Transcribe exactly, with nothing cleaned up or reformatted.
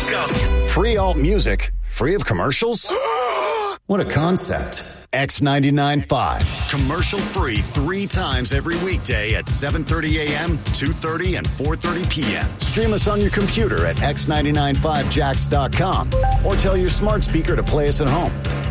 Let's go. Free alt music, free of commercials? What a concept. X ninety-nine point five. Commercial free three times every weekday at seven thirty a.m., two thirty, and four thirty p.m. Stream us on your computer at x nine nine five jacks dot com or tell your smart speaker to play us at home.